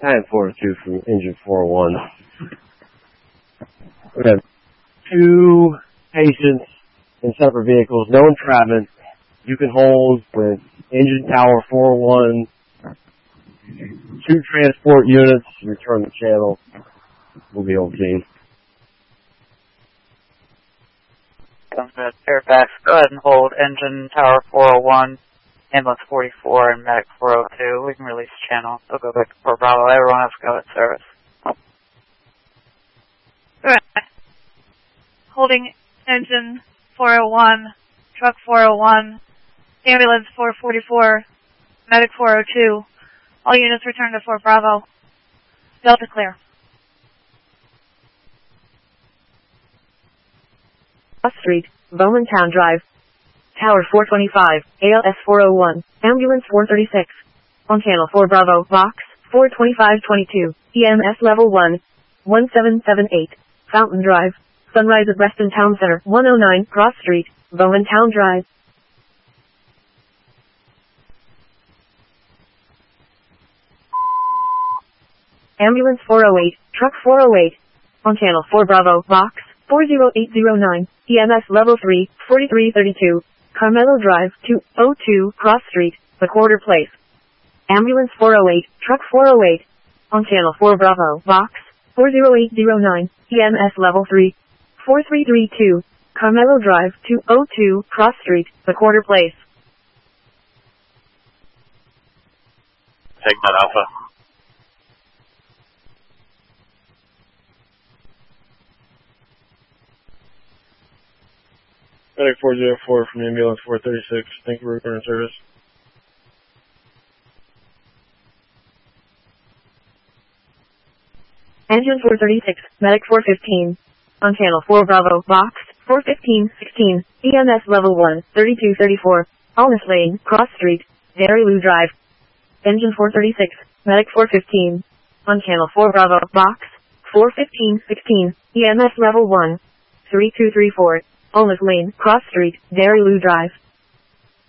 Time 402 from engine 401. We have 2 patients in separate vehicles, no entrapment. You can hold with engine tower 401, 2 transport units, return the channel. We'll be okay. Sounds good. Fairfax, go ahead and hold engine tower 401, ambulance 44, and medic 402. We can release the channel. They'll go back to Fort Bravo. Everyone else go at service. Right. Holding engine 401, truck 401, ambulance 444, medic 402. All units return to Fort Bravo. Delta clear. Cross Street, Bowmantown Drive. Tower 425, ALS 401, ambulance 436. On channel 4 Bravo, box 42522, EMS level 1, 1778, Fountain Drive, Sunrise at Reston Town Center, 109 Cross Street, Bowmantown Drive. Ambulance 408, truck 408. On channel 4 Bravo, box 40809, EMS level 3, 4332, Carmelo Drive, 202 Cross Street, The Quarter Place. Ambulance 408, truck 408. On channel 4 Bravo, box 40809, EMS level 3, 4332, Carmelo Drive, 202 Cross Street, The Quarter Place. Take that Alpha. Medic 404 from ambulance 436. Thank you for returning service. Engine 436, medic 415. On channel 4 Bravo, box 41516, EMS level 1, 3234, Almas Lane, Cross Street, Dairy Lou Drive. Engine 436, medic 415. On channel 4 Bravo, box 41516, EMS level 1, 3234, Almas Lane, Cross Street, Dairy Lou Drive.